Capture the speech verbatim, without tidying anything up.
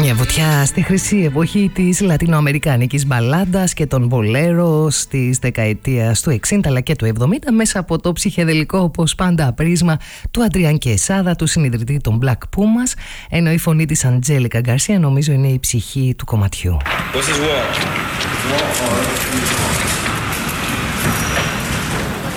Μια βουτιά στη χρυσή εποχή της λατινοαμερικάνικης μπαλάντας και των μπολέρο της δεκαετίας του εξήντα αλλά και του εβδομήντα μέσα από το ψυχεδελικό όπως πάντα πρίσμα του Αντριάν Κεσάδα, του συνιδρυτή των Black Pumas, ενώ η φωνή της Αντζέλικα Γκαρσία νομίζω είναι η ψυχή του κομματιού. This is war. War or